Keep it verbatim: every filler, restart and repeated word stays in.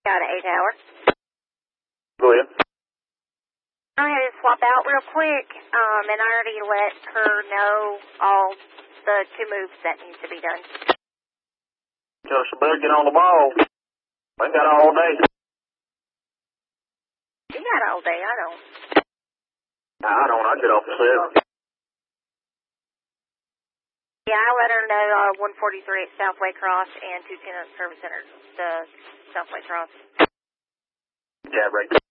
Got an eight hour. Go ahead. I'm going to swap out real quick, um, and I already let her know all the two moves that needs to be done. Tell us better get on the ball. I ain't got all day. You got all day, I don't. Nah, I don't. I get off at seven. Yeah, I let her know uh, one forty-three at Southway Cross and two ten at Service Center, the Southway Cross. Yeah, right.